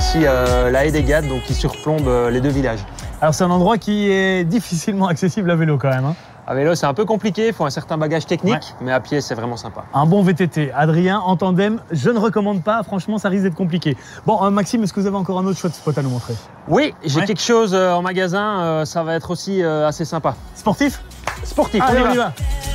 ici la haie des Gades, donc qui surplombe les deux villages. Alors c'est un endroit qui est difficilement accessible à vélo quand même. Hein. À vélo, c'est un peu compliqué, il faut un certain bagage technique, mais à pied, c'est vraiment sympa. Un bon VTT. Adrien, en tandem, je ne recommande pas. Franchement, ça risque d'être compliqué. Bon, Maxime, est-ce que vous avez encore un autre chouette spot à nous montrer? Oui, j'ai quelque chose en magasin, ça va être aussi assez sympa. Sportif? Sportif, Allez, on y on y va. va.